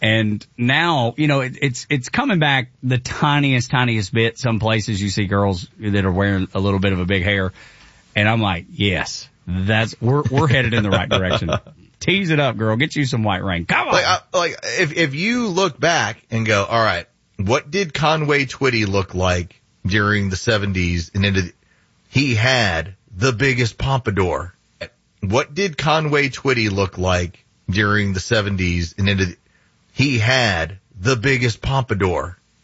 And now, it's coming back the tiniest bit. Some places you see girls that are wearing a little bit of a big hair. And I'm like, yes, we're headed in the right direction. Tease it up, girl. Get you some white rain. Come on. If you look back and go, all right, what did Conway Twitty look like during the 70s and into he had the biggest pompadour. What did Conway Twitty look like during the 70s and into he had the biggest pompadour?